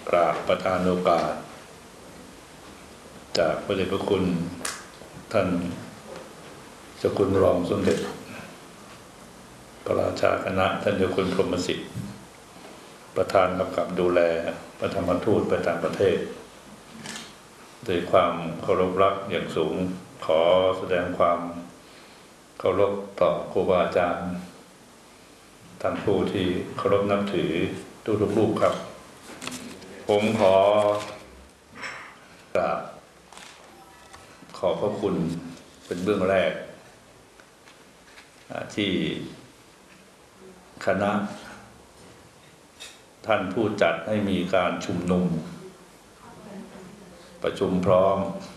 กราบประธานโอกาสจากพระเดชพระคุณท่านเจ้าคุณรองสมเด็จพระราชาคณะท่านเจ้าคุณพรหมสิทธิ์ประธานกำกับดูแลพระธรรมทูตไปต่างประเทศด้วยความเคารพรักอย่างสูงขอแสดงความเคารพต่อครูบาอาจารย์ท่านผู้ที่เคารพนับถือทุกรูปครับผมขอกราบขอบพระคุณเป็นเบื้องแรกที่คณะท่านผู้จัดให้มีการชุมนุมประชุมพร้อม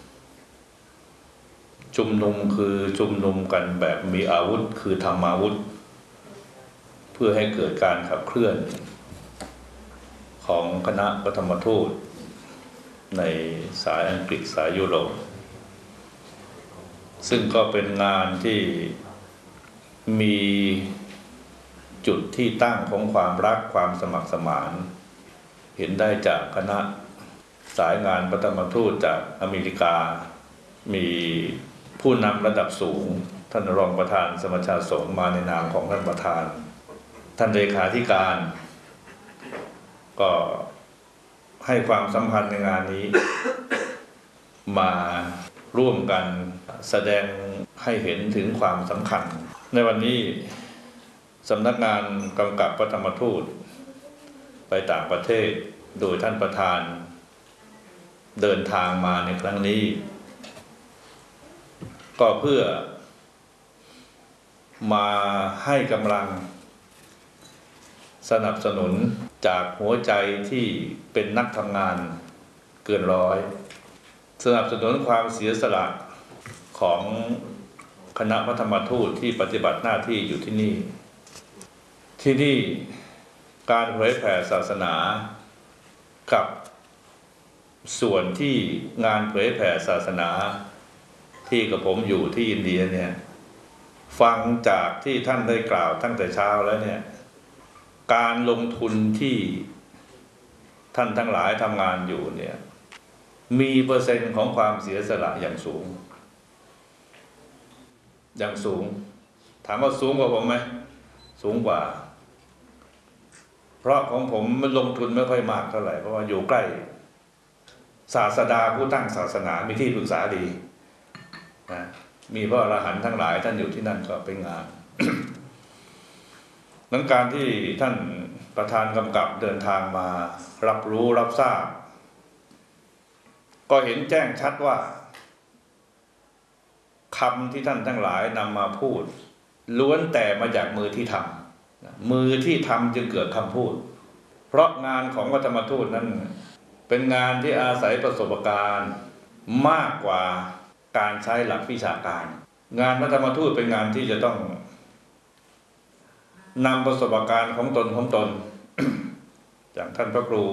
ชุมนุมคือชุมนุมกันแบบมีอาวุธคือธรรมาวุธเพื่อให้เกิดการขับเคลื่อนของคณะพระธรรมทูตในสายอังกฤษสายยุโรปซึ่งก็เป็นงานที่มีจุดที่ตั้งของความรักความสมัครสมานเห็นได้จากคณะสายงานพระธรรมทูตจากอเมริกามีผู้นำระดับสูงท่านรองประธานสมัชชาสงฆ์มาในนามของท่านประธานท่านเลขาธิการก็ให้ความสำคัญในงานนี้มาร่วมกันแสดงให้เห็นถึงความสำคัญในวันนี้สำนักงานกำกับพระธรรมทูตไปต่างประเทศโดยท่านประธานเดินทางมาในครั้งนี้ก็เพื่อมาให้กำลังสนับสนุนจากหัวใจที่เป็นนักทำงานเกินร้อยสนับสนุนความเสียสละของคณะพระธรรมทูตที่ปฏิบัติหน้าที่อยู่ที่นี่การเผยแผ่ศาสนากับส่วนที่งานเผยแผ่ศาสนาที่กับผมอยู่ที่อินเดียเนี่ยฟังจากที่ท่านได้กล่าวตั้งแต่เช้าแล้วเนี่ยการลงทุนที่ท่านทั้งหลายทำงานอยู่เนี่ยมีเปอร์เซ็นต์ของความเสียสละอย่างสูงถามว่าสูงกว่าผมไหมสูงกว่าเพราะของผมมันลงทุนไม่ค่อยมากเท่าไหร่เพราะว่าอยู่ใกล้ศาสดาผู้ตั้งศาสนามีที่ปรึกษาดีนะมีพระอรหันต์ทั้งหลายท่านอยู่ที่นั่นก็เป็นงาน นั้นการที่ท่านประธานกำกับเดินทางมารับรู้รับทราบก็เห็นแจ้งชัดว่าคำที่ท่านทั้งหลายนำมาพูดล้วนแต่มาจากมือที่ทำมือที่ทำจึงเกิดคำพูดเพราะงานของพระธรรมทูตนั้นเป็นงานที่อาศัยประสบการณ์มากกว่าการใช้หลักวิชาการงานพระธรรมทูตเป็นงานที่จะต้องนำประสบการณ์ของตน อย่างท่านพระครู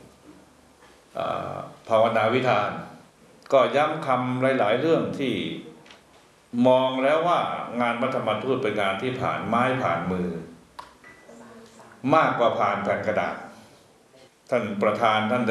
ภาวนาวิธานก็ย้ำคำหลายๆเรื่องที่มองแล้วว่างานพระธรรมทูตเป็นงานที่ผ่านไม้ผ่านมือมากกว่าผ่านแผ่นกระดาษท่านประธานท่าน